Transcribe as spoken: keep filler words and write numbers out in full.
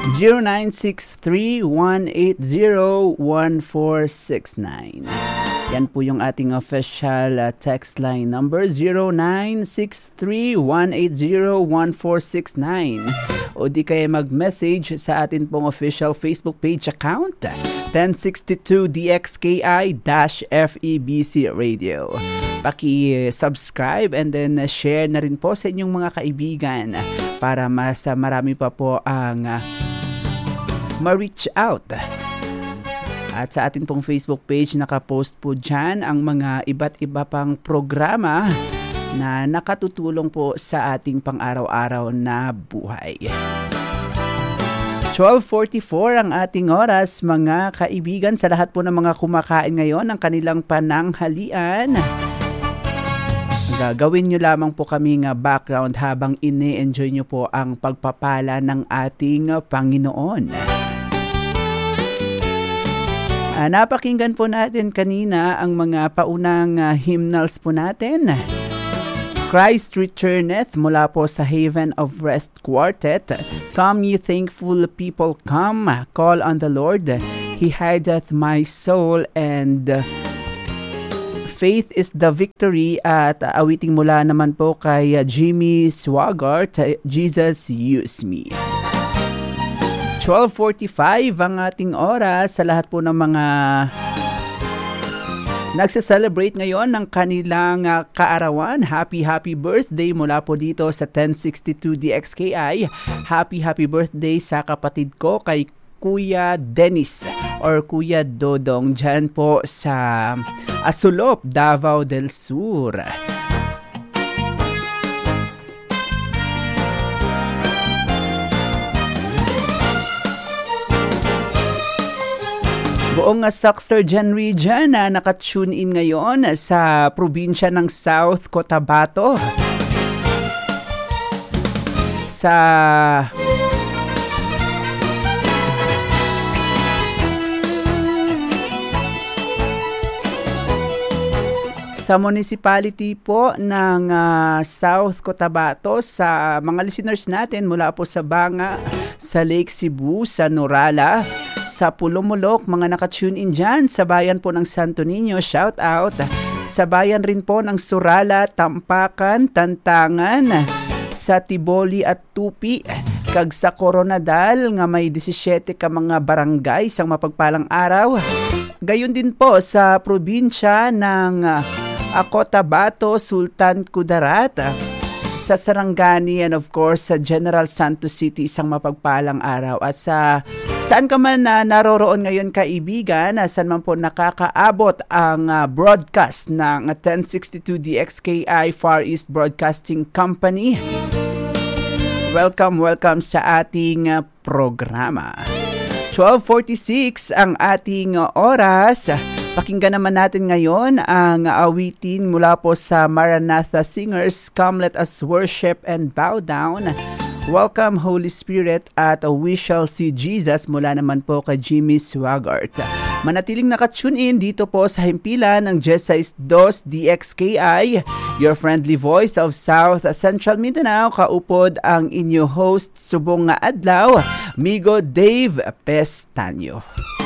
zero nine six three one eight zero one four six nine. Yan po yung ating official uh, text line number, zero nine six three one eight zero one four six nine. O di kaya mag-message sa atin pong official Facebook page account, ten sixty-two D X K I-F E B C Radio. Paki-subscribe and then uh, share na rin po sa inyong mga kaibigan para mas uh, marami pa po ang uh, ma-reach out. At sa atin pong Facebook page, nakapost po dyan ang mga iba't iba pang programa na nakatutulong po sa ating pang-araw-araw na buhay. twelve forty-four ang ating oras, mga kaibigan, sa lahat po ng mga kumakain ngayon ng kanilang pananghalian. Gagawin nyo lamang po kaming background habang ini-enjoy nyo po ang pagpapala ng ating Panginoon. Uh, napakinggan po natin kanina ang mga paunang uh, hymnals po natin. Christ Returneth mula po sa Haven of Rest Quartet. Come ye thankful people, come, call on the Lord. He hideth my soul, and uh, Faith is the Victory, at uh, awiting mula naman po kay uh, Jimmy Swaggart, Jesus Use Me. twelve forty-five ang ating oras, sa lahat po ng mga nagse-celebrate ngayon ng kanilang uh, kaarawan. Happy, happy birthday mula po dito sa ten sixty-two D X K I. Happy, happy birthday sa kapatid ko kay Kuya Dennis or Kuya Dodong dyan po sa Asulop, Davao del Sur. Buong Saxargen region na nakatune in ngayon sa probinsya ng South Cotabato. Sa sa municipality po ng uh, South Cotabato, sa mga listeners natin mula po sa Banga, sa Lake Cebu, sa Norala, sa Pulumulok, mga nakatune in dyan, sa bayan po ng Santo Niño, shout out, sa bayan rin po ng Surala, Tampakan, Tantangan, sa Tiboli at Tupi, kag sa Coronadal nga may seventeen ka mga barangay sang mapagpalang araw. Gayon din po sa probinsya ng uh, Cotabato, Sultan Kudarat, sa Sarangani, and of course sa General Santos City, isang mapagpalang araw. At sa saan ka man na uh, naroroon ngayon, kaibigan, uh, saan man po nakakaabot ang uh, broadcast ng uh, ten sixty-two D X K I Far East Broadcasting Company, welcome, welcome sa ating uh, programa. twelve forty-six ang ating uh, oras. Pakinggan naman natin ngayon ang awitin mula po sa Maranatha Singers, Come Let Us Worship and Bow Down. Welcome Holy Spirit at We Shall See Jesus mula naman po kay Jimmy Swaggart. Manatiling nakatune in dito po sa himpilan ng sixteen D X K I, your friendly voice of South Central Mindanao. Kaupod ang inyo host subong nga adlaw, Migo Dave Pestanyo.